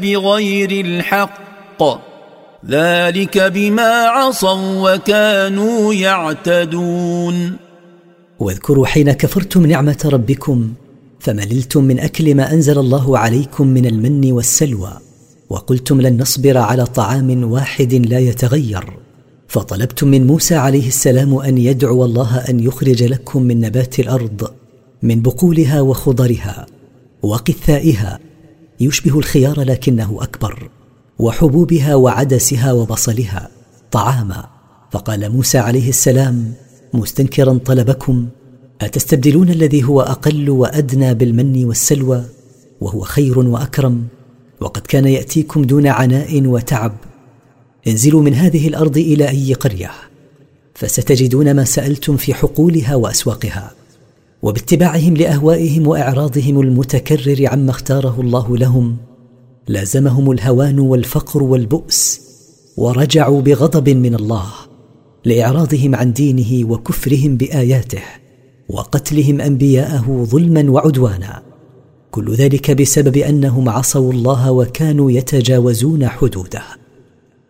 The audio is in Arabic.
بغير الحق ذلك بما عصوا وكانوا يعتدون. واذكروا حين كفرتم نعمة ربكم فمللتم من أكل ما أنزل الله عليكم من المن والسلوى، وقلتم لن نصبر على طعام واحد لا يتغير، فطلبتم من موسى عليه السلام أن يدعو الله أن يخرج لكم من نبات الأرض من بقولها وخضرها وقثائها يشبه الخيار لكنه أكبر، وحبوبها وعدسها وبصلها طعاما. فقال موسى عليه السلام مستنكرا طلبكم: أتستبدلون الذي هو أقل وأدنى بالمن والسلوى وهو خير وأكرم، وقد كان يأتيكم دون عناء وتعب؟ انزلوا من هذه الأرض إلى أي قرية فستجدون ما سألتم في حقولها وأسواقها. وباتباعهم لأهوائهم وإعراضهم المتكرر عما اختاره الله لهم لازمهم الهوان والفقر والبؤس، ورجعوا بغضب من الله لإعراضهم عن دينه وكفرهم بآياته وقتلهم أنبياءه ظلما وعدوانا، كل ذلك بسبب أنهم عصوا الله وكانوا يتجاوزون حدوده.